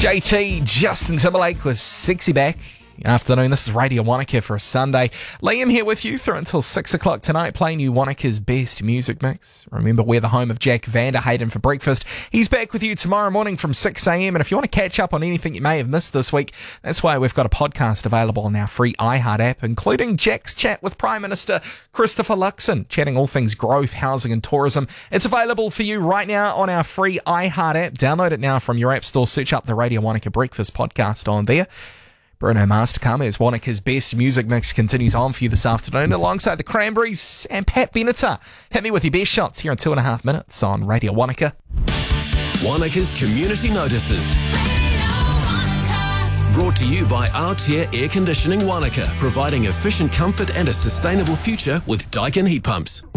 JT, Justin Timberlake with Sexy Back. Afternoon, this is Radio Wanaka for a Sunday. Liam here with you through until 6 o'clock tonight, playing you Wanaka's best music mix. Remember, we're the home of Jack Vanderhayden for breakfast. He's back with you tomorrow morning from 6 a.m. And if you want to catch up on anything you may have missed this week, that's why we've got a podcast available on our free iHeart app, including Jack's chat with Prime Minister Christopher Luxon, chatting all things growth, housing and tourism. It's available for you right now on our free iHeart app. Download it now from your app store. Search up the Radio Wanaka Breakfast podcast on there. Bruno Mars to come as Wanaka's best music mix continues on for you this afternoon alongside the Cranberries and Pat Benatar. Hit me with your best shots here in 2.5 minutes on Radio Wanaka. Wanaka's Community Notices. Brought to you by Altair Air Conditioning Wanaka, providing efficient comfort and a sustainable future with Daikin heat pumps.